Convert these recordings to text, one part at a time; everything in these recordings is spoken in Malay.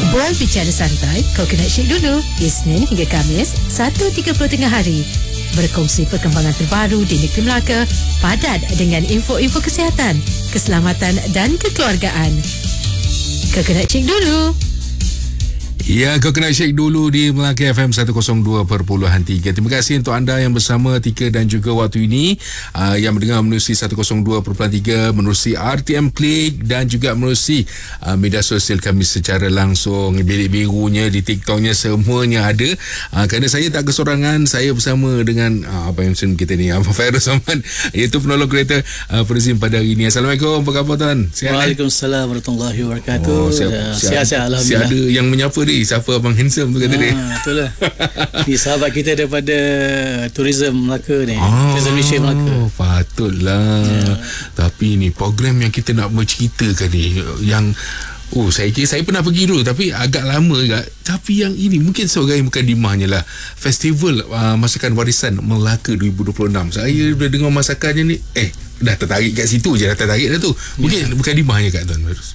Bual bicara santai, kau kena syek dulu. Isnin hingga Khamis, 1.30 tengah hari. Berkongsi perkembangan terbaru di Negeri Melaka, padat dengan info-info kesihatan, keselamatan dan kekeluargaan. Kau kena cek dulu. Ya, kau kena shake dulu di Melaka FM 102.3. Terima kasih untuk anda yang bersama Tika dan juga waktu ini yang mendengar menerusi 102.3, menerusi RTM Klik dan juga menerusi media sosial kami secara langsung. Bilik birunya, di TikToknya, semuanya ada. Kerana saya tak kesorangan, saya bersama dengan apa yang sini kita ni, Abang Fairuz Ahmad, iaitu penolong kereta Perizim pada hari ini. Assalamualaikum, apa khabar tuan? Sihat? Waalaikumsalam warahmatullahi wabarakatuh. Sihat, alhamdulillah. Sihat ada yang menyapa dia. Siapa Abang Handsome tu kata dia? Itulah. Ni sahabat kita daripada Tourism Melaka ni. Tourism Malaysia Melaka. Patutlah. Tapi ni program yang kita nak berceritakan ni, yang saya kira saya pernah pergi dulu tapi agak lama juga. Tapi yang ini mungkin sebagai mukadimahnya lah, Festival Masakan Warisan Melaka 2026. Saya dah dengar masakannya ni, dah tertarik kat situ je, dah tertarik dah tu. Mungkin mukadimahnya kat Tuan Fairuz.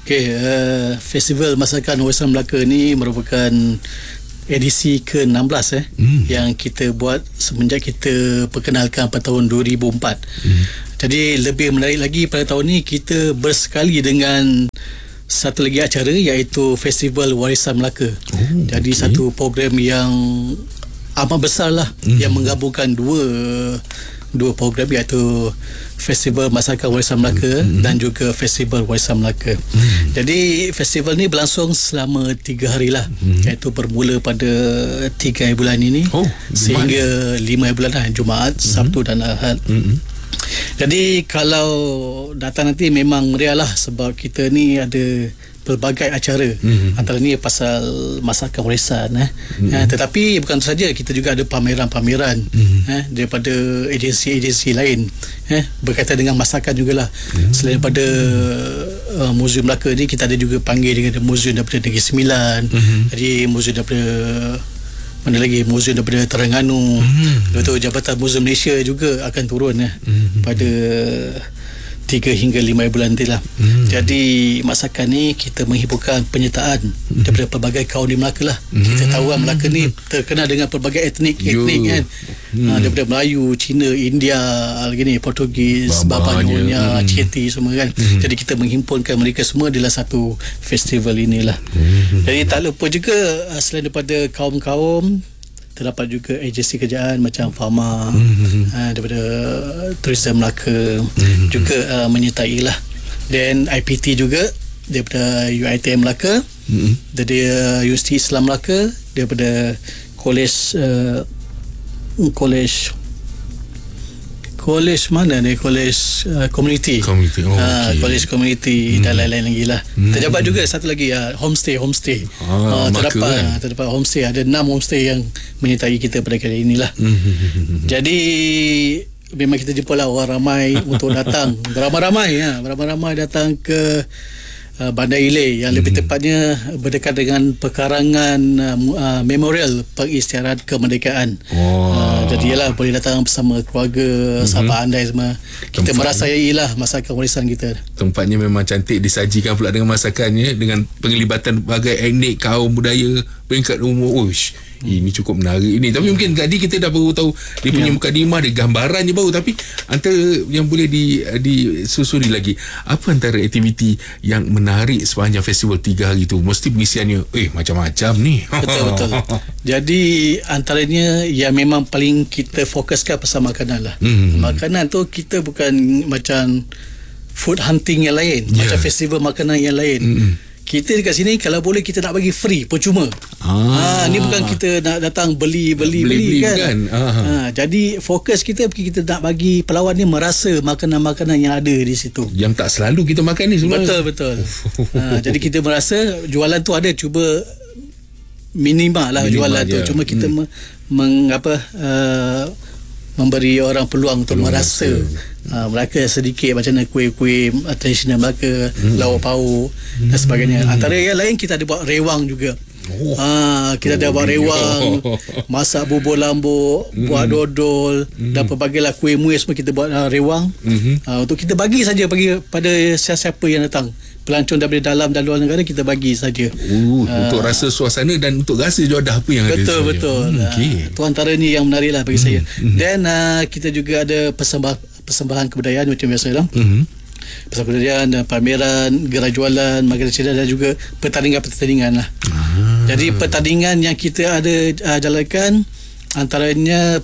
Festival Masakan Warisan Melaka ni merupakan edisi ke-16 yang kita buat semenjak kita perkenalkan pada tahun 2004. Jadi lebih menarik lagi, pada tahun ni kita bersekali dengan satu lagi acara, iaitu Festival Warisan Melaka. Jadi satu program yang amat besar lah, yang menggabungkan dua program, iaitu Festival Masakan Warisan Melaka dan juga Festival Warisan Melaka. Jadi festival ni berlangsung selama 3 hari lah, iaitu bermula pada 3 bulan ini sehingga 5 bulan lah, Jumaat, Sabtu dan Ahad. Jadi kalau datang nanti memang meriah lah, sebab kita ni ada pelbagai acara, antara ni pasal masakan warisan tetapi bukan itu saja, kita juga ada pameran-pameran daripada agensi-agensi lain berkaitan dengan masakan jugalah. Selain daripada Muzium Melaka ni, kita ada juga panggil dengan muzium daripada Negeri Sembilan, jadi muzium daripada mana lagi, muzium daripada Terengganu. Lepas tu Jabatan Muzium Malaysia juga akan turun pada 3 hingga 5 bulan nanti lah. Jadi masakan ni kita menghiburkan penyertaan daripada pelbagai kaum di Melaka lah. Kita tahu kan Melaka ni terkenal dengan pelbagai etnik kan, daripada Melayu, Cina, India, lagi ni Portugis, Baba Nyonya, Ceti semua kan. Jadi kita menghimpunkan mereka semua dalam satu festival inilah. Jadi tak lupa juga, selain daripada kaum-kaum, terdapat juga agensi kerjaan macam Fama, daripada Tourism Melaka juga menyertai lah. Dan IPT juga daripada UiTM Melaka, dari Universiti Islam Melaka, daripada Kolej mana ni? Kolej Community. Kolej Community dan lain-lain lagi lah. Terdapat juga satu lagi, homestay. Terdapat homestay. Ada 6 homestay yang menyertai kita pada kali inilah. Jadi memang kita jumpa lah orang ramai untuk datang. Beramai-ramai datang ke Bandar Iley, yang lebih tepatnya berdekatan dengan pekarangan memorial pengisytiharan kemerdekaan. Jadi ialah boleh datang bersama keluarga, sahabat andai semua. Kita merasailah masakan warisan kita. Tempatnya memang cantik, disajikan pula dengan masakannya, dengan penglibatan berbagai etnik, kaum, budaya, peringkat umur. Ini cukup menarik ini. Tapi mungkin tadi kita dah baru tahu dia punya mukadimah, dia gambaran je baru. Tapi antara yang boleh disusuri lagi, apa antara aktiviti yang menarik sepanjang festival 3 hari tu? Mesti pengisiannya macam-macam ni. Betul. Jadi antaranya yang memang paling kita fokuskan pasal makanan lah. Makanan tu kita bukan macam food hunting yang lain, macam festival makanan yang lain. Kita dekat sini kalau boleh kita nak bagi free, percuma. Ni bukan kita nak datang beli kan. Jadi fokus kita nak bagi pelawat ni merasa makanan-makanan yang ada di situ, yang tak selalu kita makan ni sebenarnya. Betul. Jadi kita merasa jualan tu ada, cuba minimal lah jualan tu. Cuma kita memberi orang peluang untuk merasa Melaka sedikit macam mana kuih-kuih tradisional Melaka, lauk pauk dan sebagainya. Antara yang lain kita ada buat rewang juga. Kita ada buat rewang, masak bubur lambuk, buat dodol, dan pelbagai lah kuih muih semua kita buat rewang. Untuk kita bagi saja pada siapa yang datang. Pelancong daripada dalam dan luar negara kita bagi saja. Untuk rasa suasana dan untuk rasa juadah apa yang ada. Betul. Itu antara ni yang menarik lah bagi saya. Dan kita juga ada persembahan kebudayaan macam biasa lah. Persembahan kebudayaan dan pameran, gerai jualan, makanan cedera dan juga pertandingan lah. Jadi pertandingan yang kita ada jalankan antaranya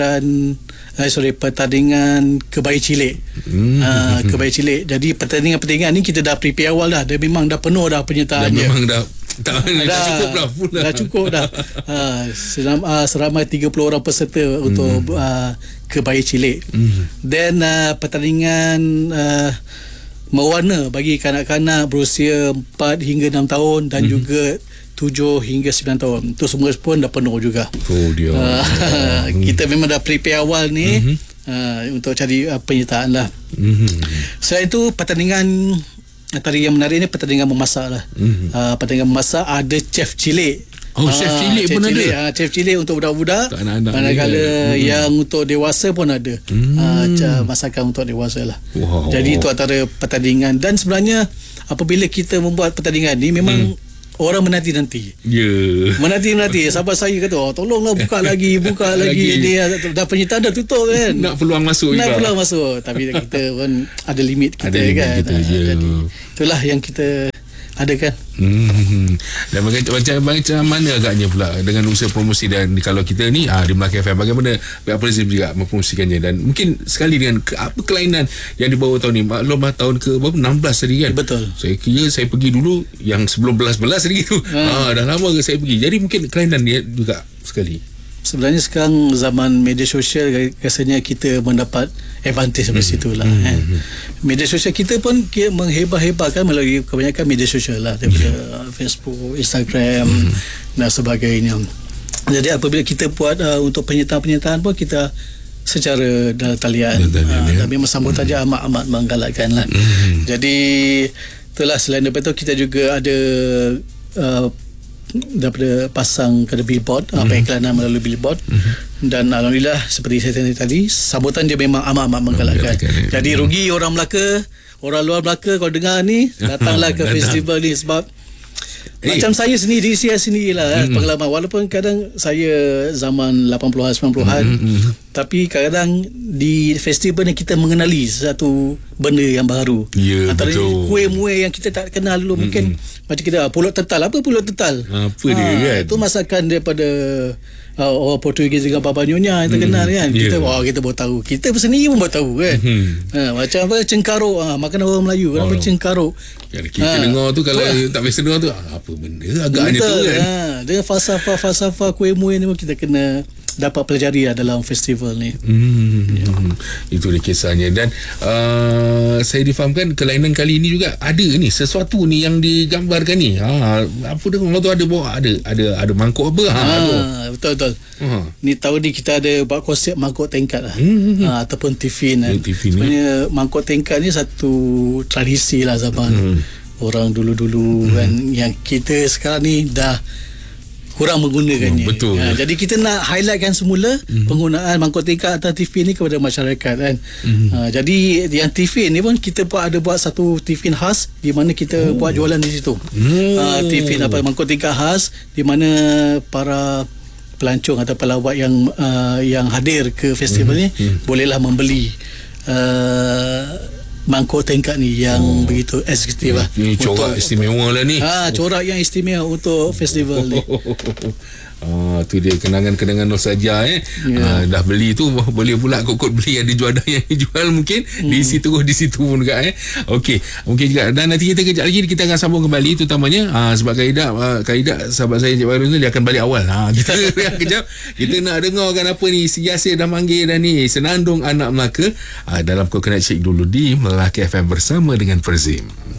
pertandingan kebayi cilik. Kebayi cilik. Jadi pertandingan ni kita dah prepare awal dah. Dia memang dah penuh dah penyertaannya. Memang dah cukup dah. Dah cukup dah. Seramai 30 orang peserta untuk kebayi cilik. Dan pertandingan mewarna bagi kanak-kanak berusia 4 hingga 6 tahun dan juga 7 hingga 9 tahun. Itu semua pun dah penuh juga. Dia. Kita memang dah prepare awal ni untuk cari penyertaan lah. Selain itu pertandingan antara yang menarik ni pertandingan memasak lah. Pertandingan memasak ada chef cilik. Chef cilik pun ada. Chef cilik untuk budak-budak. Manakala yang untuk dewasa pun ada. Masakan untuk dewasa lah. Jadi itu antara pertandingan. Dan sebenarnya apabila kita membuat pertandingan ni memang orang menanti-nanti. Menanti-nanti. Sahabat saya kata, tolonglah buka lagi. Dia dah penyertaan dah tutup kan. Nak peluang masuk juga. Tapi kita pun ada limit kita kan. Jadi itulah yang kita ada kan. Dan macam mana agaknya pula dengan usaha promosi dan kalau kita ni di Melaka FM, bagaimana pihak Perzim juga mempromosikannya dan mungkin sekali dengan apa kelainan yang dibawa tahun ni. Maklum tahun ke berapa 16 tadi kan. Betul. Saya kira saya pergi dulu yang sebelum belas lagi tu. Dah lama ke saya pergi. Jadi mungkin kelainan dia juga sekali. Sebenarnya sekarang zaman media sosial rasanya kita mendapat advantage dari situ lah. Media sosial kita pun menghebah-hebahkan melalui kebanyakan media sosial lah, daripada Facebook, Instagram dan sebagainya. Jadi apabila kita buat untuk penyertaan pun kita secara talian dan memang sambutan je amat menggalakkan lah. Jadi itulah, selain daripada itu kita juga ada daripada pasang ke billboard, pengiklanan melalui billboard, dan alhamdulillah seperti saya tadi sambutan dia memang amat menggalakkan. Jadi rugi orang Melaka, orang luar Melaka kalau dengar ni datanglah ke festival ni, sebab macam saya sendiri lah pengalaman, walaupun kadang saya zaman 80-an 90-an tapi kadang di festival ni kita mengenali satu benda yang baru. Antaranya kuih muih yang kita tak kenal dulu. Mungkin macam kita pulut tetal. Apa pulut tetal? Apa dia kan? Itu masakan daripada orang Portugis dengan Baba Nyonya yang terkenal kan. Kita baru tahu. Kita sendiri pun baru tahu kan. Macam apa cengkaruk, makanan orang Melayu. Kenapa cengkaruk? Kita dengar tu kalau tak biasa dengar tu apa benda agaknya tu kan. Dengan falsafah kuih muih ni pun kita kena dapat pelajari dalam festival ni. Itu dia kisahnya. Dan saya difahamkan kelainan kali ini juga ada ni sesuatu ni yang digambarkan ni. Apa dia tu ada bawa ada mangkuk apa? Betul. Ni tahun ni kita ada buat konsep mangkuk tingkat lah. Ataupun tiffin. Sebenarnya mangkuk tingkat ni satu tradisi lah zaman orang dulu-dulu kan, yang kita sekarang ni dah kurang menggunakannya. Betul. Jadi kita nak highlightkan semula penggunaan mangkuk tingkat atau tiffin ni kepada masyarakat kan. Jadi yang tiffin ni pun kita ada buat satu tiffin khas di mana kita buat jualan di situ. Tiffin mangkuk tingkat khas di mana para pelancong atau pelawat yang hadir ke festival ni bolehlah membeli mangkuk tingkat ni yang begitu eksekutif lah. Ini corak istimewa lah ni. Corak yang istimewa untuk festival ni. Tu dia kenangan-kenangan nostalgia dah beli tu boleh pula kot beli ada juadah yang jual mungkin diisi terus di situ pun juga okey mungkin juga. Dan nanti kita kejap lagi kita akan sambung kembali terutamanya sebab Kaida sahabat saya Encik Baharul ni dia akan balik awal. Kita kejap kita nak dengarkan apa ni si Yasir dah manggil dah ni Senandung Anak Melaka dalam Coconut Shake dulu di Melaka FM bersama dengan Perzim.